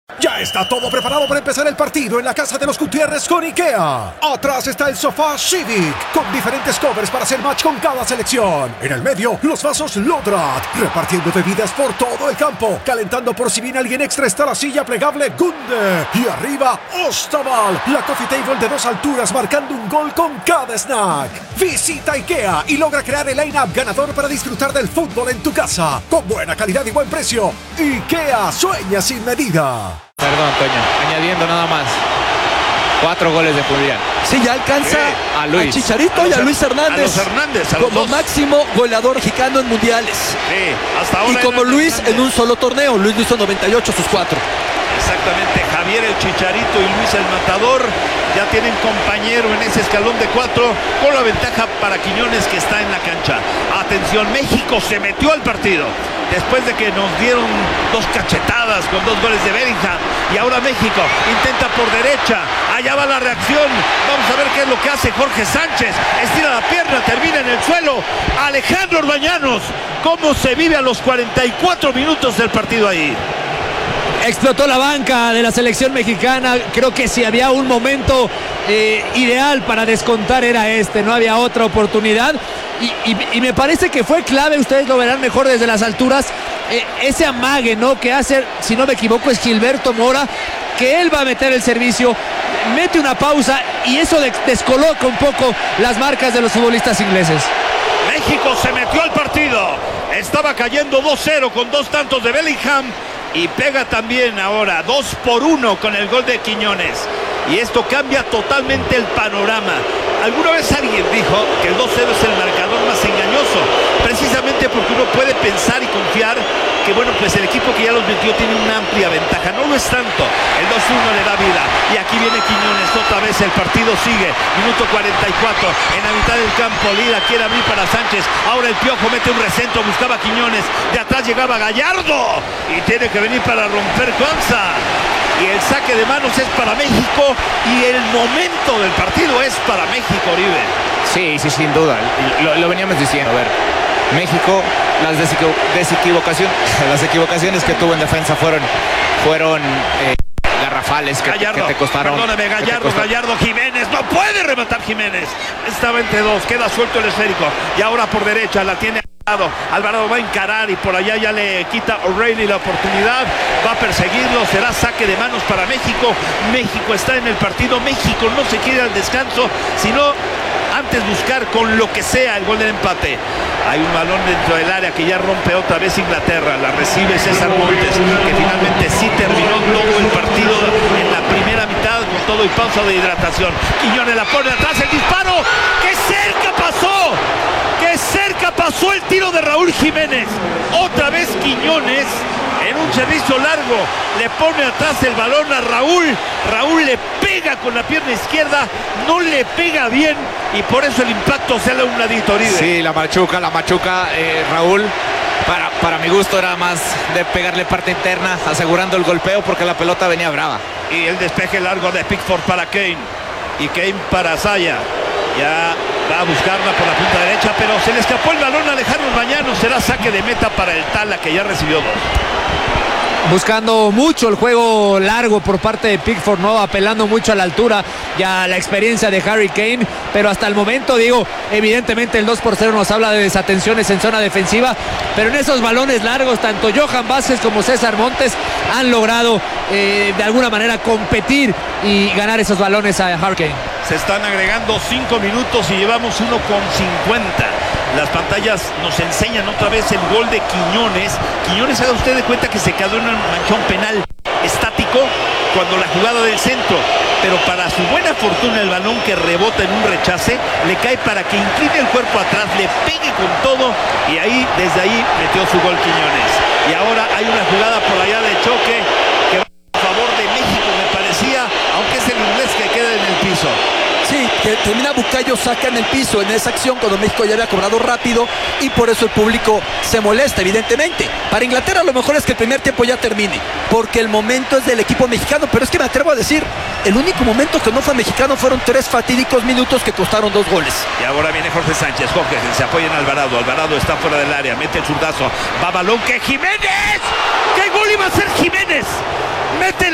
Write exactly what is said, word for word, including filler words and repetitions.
Ya está todo preparado para empezar el partido en la casa de los Gutiérrez con IKEA. Atrás está el sofá Civic, con diferentes covers para hacer match con cada selección. En el medio, los vasos Lodrat, repartiendo bebidas por todo el campo. Calentando por si viene alguien extra está la silla plegable Gunde. Y arriba, Ostaval, la coffee table de dos alturas marcando un gol con cada snack. Visita IKEA y logra crear el line-up ganador para disfrutar del fútbol en tu casa. Con buena calidad y buen precio. IKEA sueña sin medida. Perdón, Toño, añadiendo nada más. Cuatro goles de Julián. Sí, ya alcanza ¿Qué? a Luis. a Chicharito a y a Luis Hernández, a los Hernández a los como dos. máximo goleador mexicano en mundiales. Sí, hasta ahora. Y como Hernández. Luis en un solo torneo. Luis lo hizo noventa y ocho sus cuatro. Exactamente, Javier el Chicharito y Luis el Matador ya tienen compañero en ese escalón de cuatro, con la ventaja para Quiñones, que está en la cancha. Atención, México se metió al partido después de que nos dieron dos cachetadas con dos goles de Bellingham, y ahora México intenta por derecha. Allá va la reacción, vamos a ver qué es lo que hace Jorge Sánchez. Estira la pierna, termina en el suelo. Alejandro Orbañanos, cómo se vive a los cuarenta y cuatro minutos del partido ahí. Explotó la banca de la selección mexicana. Creo que si había un momento eh, ideal para descontar era este, no había otra oportunidad. Y, y, y me parece que fue clave, ustedes lo verán mejor desde las alturas, eh, ese amague, ¿no? Que hace, si no me equivoco, es Gilberto Mora, que él va a meter el servicio, mete una pausa y eso de, descoloca un poco las marcas de los futbolistas ingleses. México se metió al partido, estaba cayendo dos cero con dos tantos de Bellingham. Y pega también ahora dos por uno con el gol de Quiñones. Y esto cambia totalmente el panorama. Alguna vez alguien dijo que el dos cero es el marcador más engañoso, precisamente porque uno puede pensar y confiar que, bueno, pues el equipo que ya los metió tiene una amplia ventaja. No lo es tanto. El dos uno le da vida. Y aquí viene Quiñones otra vez. El partido sigue. Minuto cuarenta y cuatro. En la mitad del campo, Lira quiere abrir para Sánchez. Ahora el Piojo mete un recentro. Buscaba Quiñones. De atrás llegaba Gallardo. Y tiene que venir para romper Conza. Y el saque de manos es para México. Y el momento del partido es para México, Oribe. Sí, sí, sin duda. Lo, lo veníamos diciendo. A ver, México, las desequivo- desequivocación, las equivocaciones que tuvo en defensa fueron, fueron eh, garrafales que, Gallardo, que te costaron. Perdóname, que te Gallardo, costaron. Gallardo, Jiménez, no puede rematar Jiménez. Estaba entre dos, queda suelto el esférico. Y ahora por derecha la tiene Alvarado. Alvarado va a encarar y por allá ya le quita O'Reilly la oportunidad. Va a perseguirlo, será saque de manos para México. México está en el partido. México no se quiere al descanso, sino antes buscar con lo que sea el gol del empate. Hay un balón dentro del área que ya rompe otra vez Inglaterra. La recibe César Montes, que finalmente sí terminó todo el partido en la primera mitad con todo y pausa de hidratación. Quiñones la pone atrás, el disparo. ¡Qué cerca pasó! ¡Qué cerca pasó el tiro de Raúl Jiménez! Otra vez Quiñones en un servicio largo le pone atrás el balón a Raúl. Raúl le pega con la pierna izquierda, no le pega bien y por eso el impacto sale a un ladito. Oribe. Sí, la machuca, la machuca, eh, Raúl. Para, para mi gusto era más de pegarle parte interna, asegurando el golpeo porque la pelota venía brava. Y el despeje largo de Pickford para Kane. Y Kane para Zaya. Ya va a buscarla por la punta derecha, pero se le escapó el balón a Alejandro Orbañanos. Será saque de meta para el Tala, que ya recibió dos. Buscando mucho el juego largo por parte de Pickford, ¿no? Apelando mucho a la altura y a la experiencia de Harry Kane, pero hasta el momento, digo, evidentemente el dos por cero nos habla de desatenciones en zona defensiva, pero en esos balones largos, tanto Johan Vázquez como César Montes han logrado eh, de alguna manera competir y ganar esos balones a Harry Kane. Se están agregando cinco minutos y llevamos uno con cincuenta. Las pantallas nos enseñan otra vez el gol de Quiñones. Quiñones, haga usted de cuenta que se quedó en un manchón penal estático cuando la jugada del centro, pero para su buena fortuna el balón que rebota en un rechace le cae para que incline el cuerpo atrás, le pegue con todo y ahí, desde ahí metió su gol Quiñones. Y ahora hay una jugada por allá de choque que va a favor de México, me parecía, aunque es el inglés que queda en el piso. Sí, que termina Bukayo Saka en el piso en esa acción cuando México ya había cobrado rápido y por eso el público se molesta, evidentemente. Para Inglaterra lo mejor es que el primer tiempo ya termine, porque el momento es del equipo mexicano, pero es que me atrevo a decir, el único momento que no fue mexicano fueron tres fatídicos minutos que costaron dos goles. Y ahora viene Jorge Sánchez, Jorge se apoya en Alvarado, Alvarado está fuera del área, mete el zurdazo, va balón que Jiménez, ¿qué gol iba a hacer Jiménez? Mete